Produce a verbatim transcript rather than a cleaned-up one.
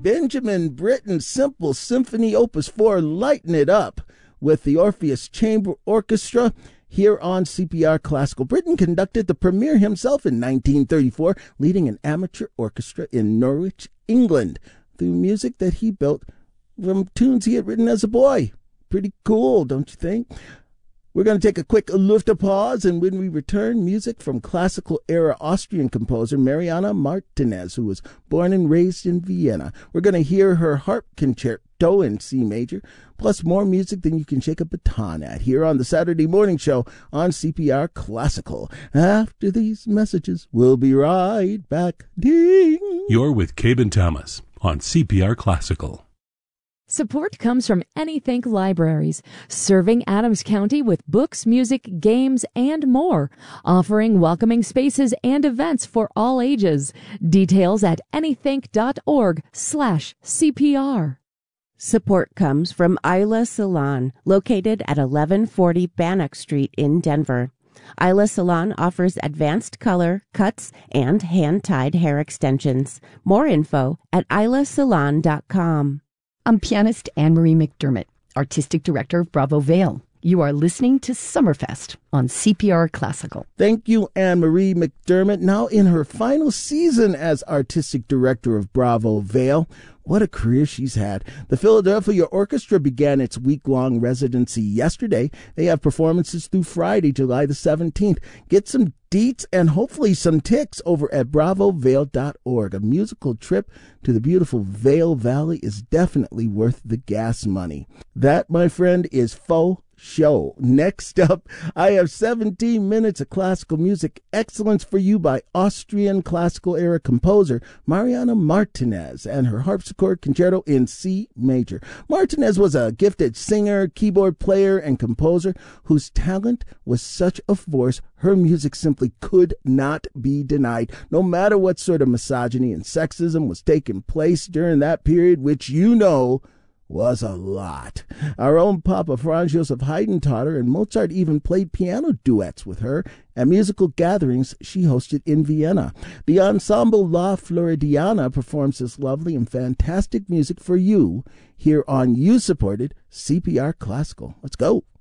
Benjamin Britten's Simple Symphony Opus four, Lighten It Up, with the Orpheus Chamber Orchestra here on C P R Classical. Britten conducted the premiere himself in nineteen thirty-four, leading an amateur orchestra in Norwich, England, through music that he built from tunes he had written as a boy. Pretty cool, don't you think? We're going to take a quick Lufta pause, and when we return, music from classical-era Austrian composer Mariana Martinez, who was born and raised in Vienna. We're going to hear her harp concerto in C major, plus more music than you can shake a baton at, here on the Saturday Morning Show on C P R Classical. After these messages, we'll be right back. Ding! You're with Cabe and Thomas on C P R Classical. Support comes from Anythink Libraries, serving Adams County with books, music, games, and more, offering welcoming spaces and events for all ages. Details at anythink.org slash CPR. Support comes from Isla Salon, located at eleven forty Bannock Street in Denver. Isla Salon offers advanced color, cuts, and hand-tied hair extensions. More info at isla salon dot com. I'm pianist Anne-Marie McDermott, Artistic Director of Bravo Vale. You are listening to Summerfest on C P R Classical. Thank you, Anne-Marie McDermott. Now in her final season as Artistic Director of Bravo Vale. What a career she's had. The Philadelphia Orchestra began its week-long residency yesterday. They have performances through Friday, July the seventeenth. Get some deets and hopefully some ticks over at bravo vale dot org. A musical trip to the beautiful Vale Valley is definitely worth the gas money. That, my friend, is faux show. Next up, I have seventeen minutes of classical music excellence for you by Austrian classical era composer Mariana Martinez and her harpsichord concerto in C major. Martinez was a gifted singer, keyboard player, and composer whose talent was such a force her music simply could not be denied, no matter what sort of misogyny and sexism was taking place during that period, which you know was a lot. Our own Papa Franz Joseph Haydn taught her, and Mozart even played piano duets with her at musical gatherings she hosted in Vienna. The ensemble La Floridiana performs this lovely and fantastic music for you here on you-supported C P R Classical. Let's go.